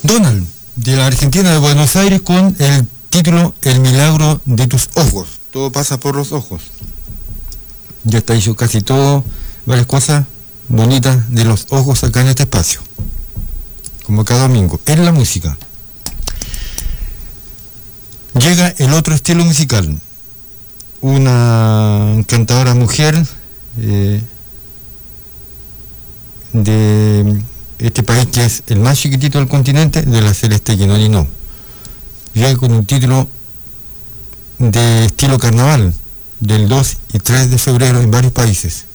Donald, de la Argentina de Buenos Aires, con el título El milagro de tus ojos. Todo pasa por los ojos. Ya está dicho casi todo, varias cosas bonitas de los ojos acá en este espacio, como cada domingo, en la música. Llega el otro estilo musical, una cantadora mujer de este país que es el más chiquitito del continente, de la Celeste Giannini. Llega con un título de estilo carnaval, del 2 y 3 de febrero en varios países.